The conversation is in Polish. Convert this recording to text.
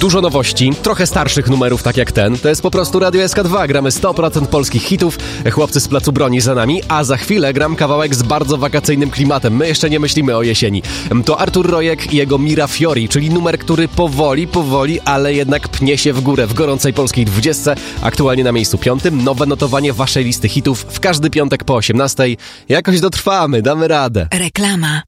Dużo nowości, trochę starszych numerów, tak jak ten. To jest po prostu Radio SK2. Gramy 100% polskich hitów. Chłopcy z Placu Broni za nami, a za chwilę gram kawałek z bardzo wakacyjnym klimatem. My jeszcze nie myślimy o jesieni. To Artur Rojek i jego Mira Fiori, czyli numer, który powoli, ale jednak pnie się w górę w gorącej polskiej 20. Aktualnie na miejscu 5. Nowe notowanie waszej listy hitów w każdy piątek po 18. Jakoś dotrwamy, damy radę. Reklama.